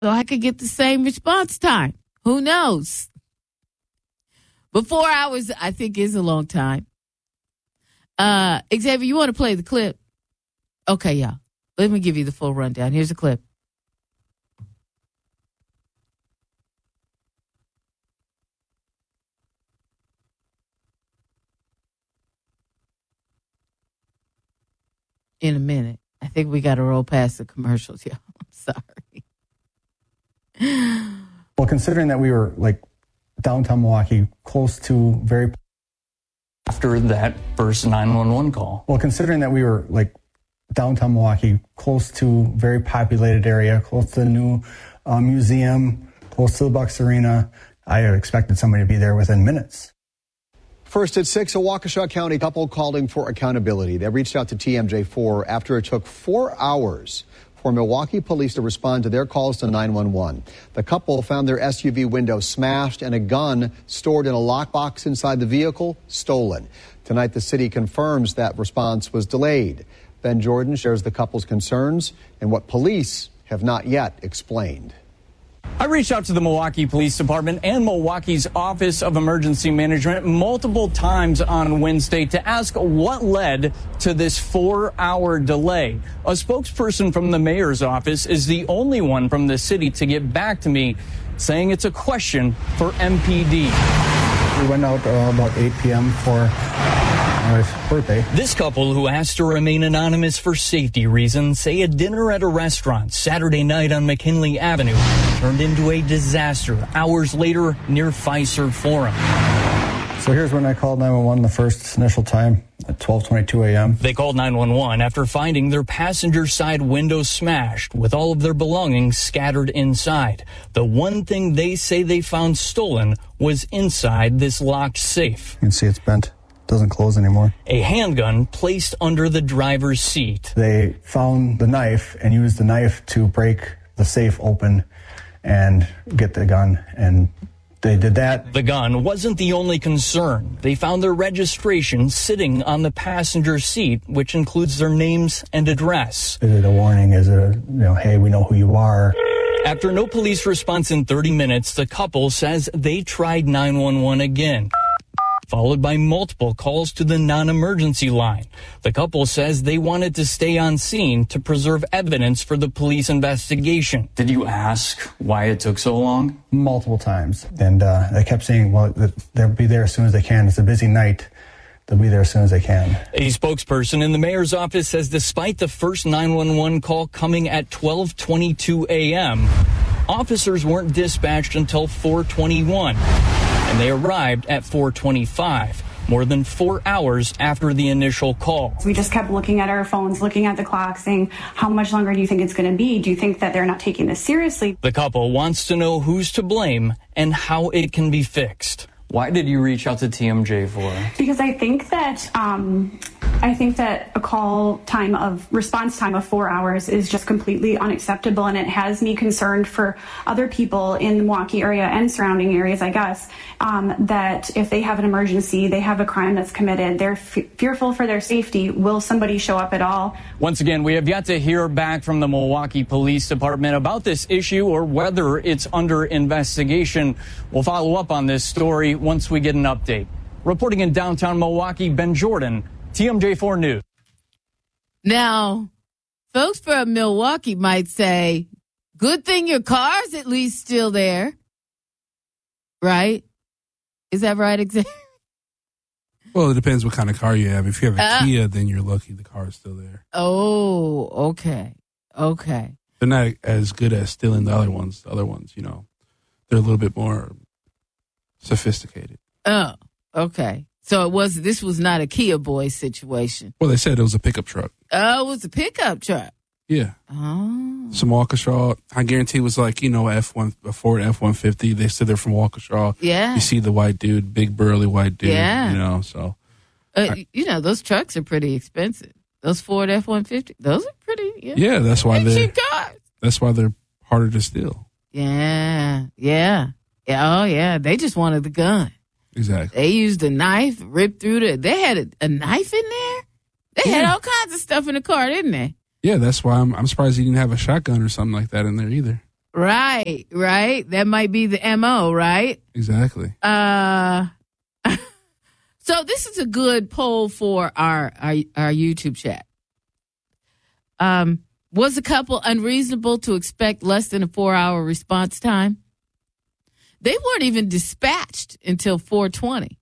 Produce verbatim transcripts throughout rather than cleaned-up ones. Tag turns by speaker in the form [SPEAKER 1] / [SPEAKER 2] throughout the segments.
[SPEAKER 1] so I could get the same response time. Who knows? But four hours, I think, is a long time. Uh, Xavier, you want to play the clip? Okay, y'all. Let me give you the full rundown. Here's a clip. In a minute. I think we got to roll past the commercials, y'all. I'm sorry.
[SPEAKER 2] Well, considering that we were like downtown Milwaukee, close to very...
[SPEAKER 3] After that first nine one one call.
[SPEAKER 2] Well, considering that we were like downtown Milwaukee, close to very populated area, close to the new uh, museum, close to the Bucks Arena, I expected somebody to be there within minutes.
[SPEAKER 4] First at six, a Waukesha County couple calling for accountability. They reached out to T M J four after it took four hours for Milwaukee police to respond to their calls to nine one one. The couple found their S U V window smashed and a gun stored in a lockbox inside the vehicle stolen. Tonight, the city confirms that response was delayed. Ben Jordan shares the couple's concerns and what police have not yet explained.
[SPEAKER 3] I reached out to the Milwaukee Police Department and Milwaukee's Office of Emergency Management multiple times on Wednesday to ask what led to this four-hour delay. A spokesperson from the mayor's office is the only one from the city to get back to me, saying it's a question for M P D.
[SPEAKER 2] We went out uh, about eight p.m. for my birthday.
[SPEAKER 3] This couple, who asked to remain anonymous for safety reasons, say a dinner at a restaurant Saturday night on McKinley Avenue turned into a disaster hours later near Fiserv Forum.
[SPEAKER 2] So here's when I called nine one one the first initial time at twelve twenty-two a.m.
[SPEAKER 3] They called nine one one after finding their passenger side window smashed with all of their belongings scattered inside. The one thing they say they found stolen was inside this locked safe.
[SPEAKER 2] You can see it's bent. Doesn't close anymore.
[SPEAKER 3] A handgun placed under the driver's seat.
[SPEAKER 2] They found the knife and used the knife to break the safe open and get the gun, and they did that.
[SPEAKER 3] The gun wasn't the only concern. They found their registration sitting on the passenger seat, which includes their names and address.
[SPEAKER 2] Is it a warning? Is it a, you know, hey, we know who you are?
[SPEAKER 3] After no police response in thirty minutes, the couple says they tried nine one one again, followed by multiple calls to the non-emergency line. The couple says they wanted to stay on scene to preserve evidence for the police investigation. Did you ask why it took so long?
[SPEAKER 2] Multiple times. And uh, they kept saying, well, they'll be there as soon as they can. It's a busy night. They'll be there as soon as they can.
[SPEAKER 3] A spokesperson in the mayor's office says despite the first nine one one call coming at twelve twenty-two a.m., officers weren't dispatched until four twenty-one. And they arrived at four twenty-five, more than four hours after the initial call.
[SPEAKER 5] We just kept looking at our phones, looking at the clock, saying, how much longer do you think it's going to be? Do you think that they're not taking this seriously?
[SPEAKER 3] The couple wants to know who's to blame and how it can be fixed. Why did you reach out to T M J for?
[SPEAKER 5] Because I think that um, I think that a call time of response time of four hours is just completely unacceptable, and it has me concerned for other people in the Milwaukee area and surrounding areas, I guess, um, that if they have an emergency, they have a crime that's committed, they're f- fearful for their safety. Will somebody show up at all?
[SPEAKER 3] Once again, we have yet to hear back from the Milwaukee Police Department about this issue or whether it's under investigation. We'll follow up on this story once we get an update. Reporting in downtown Milwaukee, Ben Jordan, T M J four News.
[SPEAKER 1] Now, folks from Milwaukee might say, good thing your car's at least still there. Right? Is that right, exactly?
[SPEAKER 6] Well, it depends what kind of car you have. If you have a
[SPEAKER 1] uh,
[SPEAKER 6] Kia, then you're lucky the car is still there.
[SPEAKER 1] Oh, okay. Okay.
[SPEAKER 6] They're not as good as stealing the other ones. The other ones, you know, they're a little bit more sophisticated.
[SPEAKER 1] Oh, okay. So it was. This was not a Kia Boy situation.
[SPEAKER 6] Well, they said it was a pickup truck.
[SPEAKER 1] Oh, it was a pickup truck.
[SPEAKER 6] Yeah.
[SPEAKER 1] Oh.
[SPEAKER 6] Some Waukesha. I guarantee it was like, you know, F one, a Ford F one fifty. They said they're from Waukesha.
[SPEAKER 1] Yeah.
[SPEAKER 6] You see the white dude, big burly white dude.
[SPEAKER 1] Yeah.
[SPEAKER 6] You know, so.
[SPEAKER 1] Uh,
[SPEAKER 6] I,
[SPEAKER 1] you know, those trucks are pretty expensive. Those Ford F one fifty. Those are pretty. Yeah.
[SPEAKER 6] Yeah, that's why they're.
[SPEAKER 1] Cheap cars.
[SPEAKER 6] That's why they're harder to steal.
[SPEAKER 1] Yeah. Yeah. Yeah. Oh, yeah. They just wanted the gun.
[SPEAKER 6] Exactly.
[SPEAKER 1] They used a knife, ripped through the. They had a, a knife in there. They
[SPEAKER 6] yeah.
[SPEAKER 1] had all kinds of stuff in the car, didn't they?
[SPEAKER 6] Yeah, that's why I'm I'm surprised he didn't have a shotgun or something like that in there either.
[SPEAKER 1] Right, right. That might be the M O, right?
[SPEAKER 6] Exactly.
[SPEAKER 1] Uh, so this is a good poll for our, our, our YouTube chat. Um, was the couple unreasonable to expect less than a four-hour response time? They weren't even dispatched until four twenty.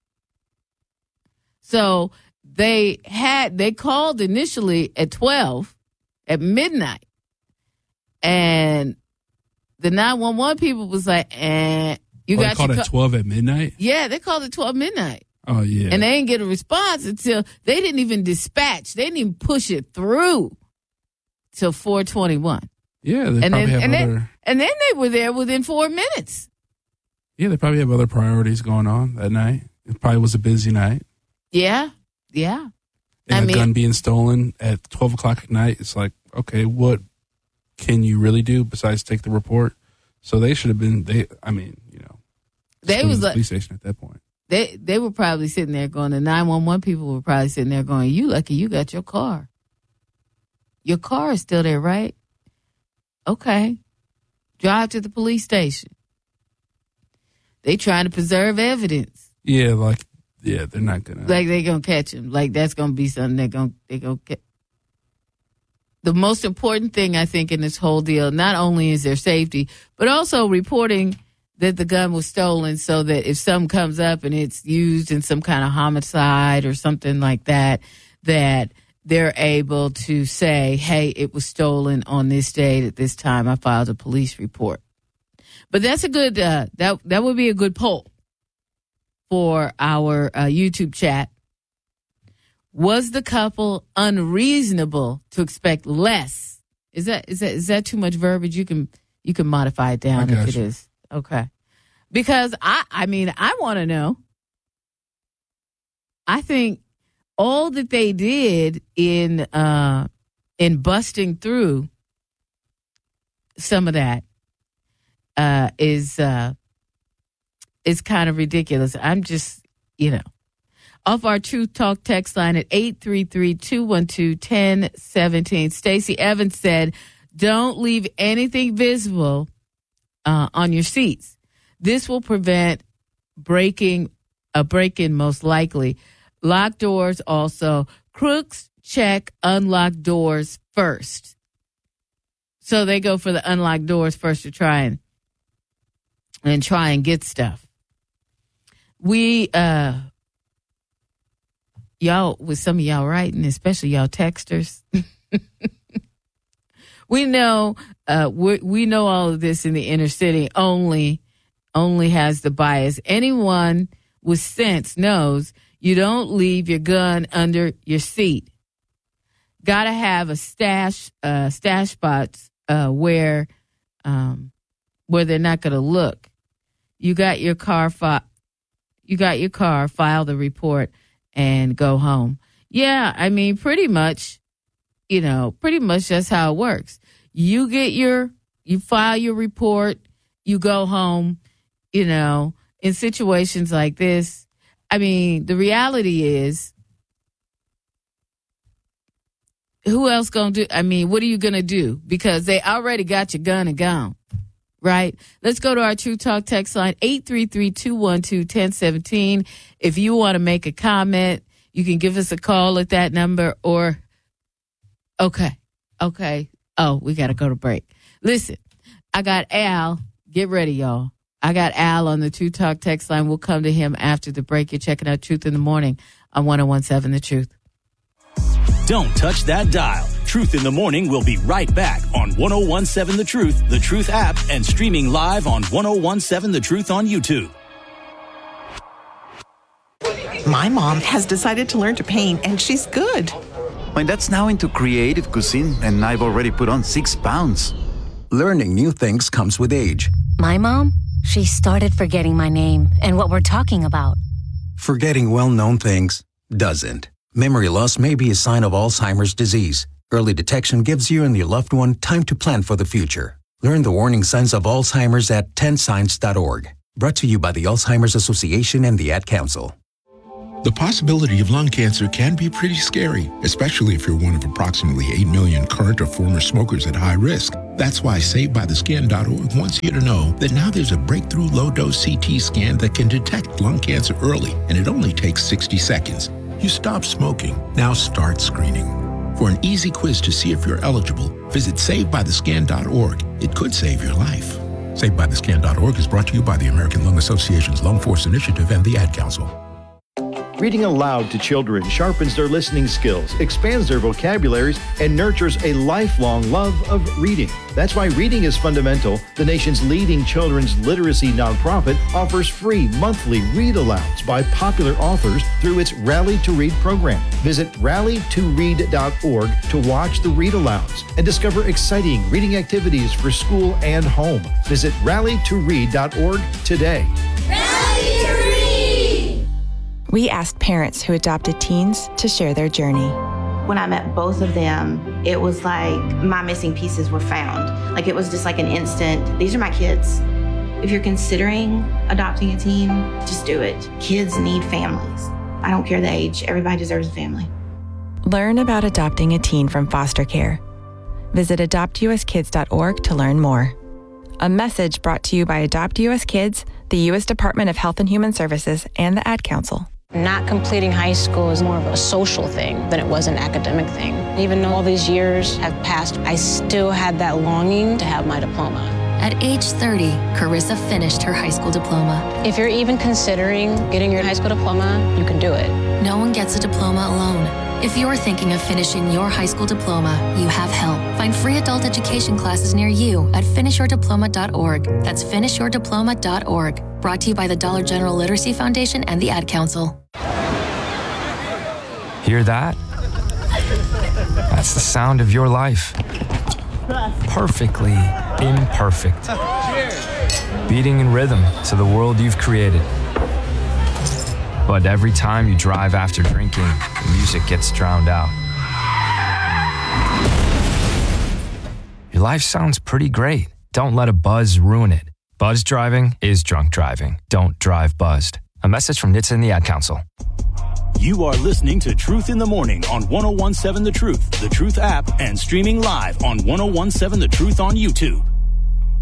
[SPEAKER 1] So they had, they called initially at twelve, at midnight. And the nine one one people was like, eh, you
[SPEAKER 6] oh,
[SPEAKER 1] got
[SPEAKER 6] they called
[SPEAKER 1] your
[SPEAKER 6] at twelve at midnight?
[SPEAKER 1] Yeah, they called at twelve midnight.
[SPEAKER 6] Oh, yeah.
[SPEAKER 1] And they didn't get a response until, they didn't even dispatch. They didn't even push it through till four twenty-one.
[SPEAKER 6] Yeah, they
[SPEAKER 1] And
[SPEAKER 6] probably
[SPEAKER 1] then,
[SPEAKER 6] have
[SPEAKER 1] and,
[SPEAKER 6] other...
[SPEAKER 1] then, and then they were there within four minutes.
[SPEAKER 6] Yeah, they probably have other priorities going on that night. It probably was a busy night.
[SPEAKER 1] Yeah, yeah.
[SPEAKER 6] And
[SPEAKER 1] I
[SPEAKER 6] a
[SPEAKER 1] mean,
[SPEAKER 6] gun being stolen at twelve o'clock at night, it's like, okay, what can you really do besides take the report? So they should have been, they. I mean, you know,
[SPEAKER 1] they was
[SPEAKER 6] the
[SPEAKER 1] like,
[SPEAKER 6] police station at that point.
[SPEAKER 1] They they were probably sitting there going, the nine one one people were probably sitting there going, you lucky you got your car. Your car is still there, right? Okay. Drive to the police station. They trying to preserve evidence.
[SPEAKER 6] Yeah, like, yeah, they're not going to.
[SPEAKER 1] Like they going to catch him. Like that's going to be something they're going they gonna get. The most important thing, I think, in this whole deal, not only is their safety, but also reporting that the gun was stolen so that if something comes up and it's used in some kind of homicide or something like that, that they're able to say, hey, it was stolen on this date at this time. I filed a police report. But that's a good, uh, that, that would be a good poll for our uh, YouTube chat. Was the couple unreasonable to expect less? Is that is that is that too much verbiage? You can you can modify it down if it
[SPEAKER 6] you.
[SPEAKER 1] is. Okay. Because I I mean, I want to know. I think all that they did in uh in busting through some of that uh is uh is kind of ridiculous. I'm just, you know, off our Truth Talk text line at eight three three, two one two, one zero one seven. Stacey Evans said, don't leave anything visible uh, on your seats. This will prevent breaking a break-in most likely. Locked doors also. Crooks check unlocked doors first. So they go for the unlocked doors first to try and, and try and get stuff. We, uh, y'all, with some of y'all writing, especially y'all texters, we know, uh, we, we know all of this in the inner city only, only has the bias. Anyone with sense knows you don't leave your gun under your seat. Got to have a stash, uh, stash spots, uh, where, um, where they're not going to look. You got your car, fi- you got your car, file the report and go home. Yeah, I mean, pretty much, you know, pretty much that's how it works. You get your, you file your report, you go home, you know, in situations like this. I mean, the reality is, who else gonna do? I mean, what are you gonna do? Because they already got your gun and gone, right? Let's go to our True Talk text line, eight three three, two one two, one zero one seven. If you want to make a comment, you can give us a call at that number or, okay, okay. Oh, we got to go to break. Listen, I got Al. Get ready, y'all. I got Al on the True Talk text line. We'll come to him after the break. You're checking out Truth in the Morning on one oh one seven The Truth.
[SPEAKER 7] Don't touch that dial. Truth in the Morning will be right back on one oh one seven The Truth, The Truth app, and streaming live on one oh one seven The Truth on YouTube.
[SPEAKER 8] My mom has decided to learn to paint, and she's good.
[SPEAKER 9] My dad's now into creative cuisine, and I've already put on six pounds.
[SPEAKER 10] Learning new things comes with age.
[SPEAKER 11] My mom, she started forgetting my name and what we're talking about.
[SPEAKER 10] Forgetting well-known things doesn't. Memory loss may be a sign of Alzheimer's disease. Early detection gives you and your loved one time to plan for the future. Learn the warning signs of Alzheimer's at ten signs dot org. Brought to you by the Alzheimer's Association and the Ad Council.
[SPEAKER 12] The possibility of lung cancer can be pretty scary, especially if you're one of approximately eight million current or former smokers at high risk. That's why Saved By The Scan dot org wants you to know that now there's a breakthrough low-dose C T scan that can detect lung cancer early, and it only takes sixty seconds. You stop smoking, now start screening. For an easy quiz to see if you're eligible, visit Saved By The Scan dot org. It could save your life. Saved By The Scan dot org is brought to you by the American Lung Association's Lung Force Initiative and the Ad Council.
[SPEAKER 13] Reading aloud to children sharpens their listening skills, expands their vocabularies, and nurtures a lifelong love of reading. That's why Reading is Fundamental, the nation's leading children's literacy nonprofit, offers free monthly read-alouds by popular authors through its Rally to Read program. Visit rally to read dot org to watch the read-alouds and discover exciting reading activities for school and home. Visit rally to read dot org today.
[SPEAKER 14] Rally to Read!
[SPEAKER 15] We asked parents who adopted teens to share their journey.
[SPEAKER 16] When I met both of them, it was like my missing pieces were found. Like it was just like an instant, these are my kids. If you're considering adopting a teen, just do it. Kids need families. I don't care the age, everybody deserves a family.
[SPEAKER 15] Learn about adopting a teen from foster care. Visit adopt u s kids dot org to learn more. A message brought to you by Adopt U S Kids, the U S Department of Health and Human Services, and the Ad Council.
[SPEAKER 17] Not completing high school is more of a social thing than it was an academic thing. Even though all these years have passed, I still had that longing to have my diploma.
[SPEAKER 18] At age thirty, Carissa finished her high school diploma.
[SPEAKER 17] If you're even considering getting your high school diploma, you can do it.
[SPEAKER 18] No one gets a diploma alone. If you're thinking of finishing your high school diploma, you have help. Find free adult education classes near you at finish your diploma dot org. That's finish your diploma dot org. Brought to you by the Dollar General Literacy Foundation and the Ad Council.
[SPEAKER 19] Hear that? That's the sound of your life. Perfectly imperfect. Beating in rhythm to the world you've created. But every time you drive after drinking, the music gets drowned out. Your life sounds pretty great. Don't let a buzz ruin it. Buzz driving is drunk driving. Don't drive buzzed. A message from N H T S A and the Ad Council.
[SPEAKER 7] You are listening to Truth in the Morning on one oh one seven The Truth, The Truth app, and streaming live on one oh one seven The Truth on YouTube.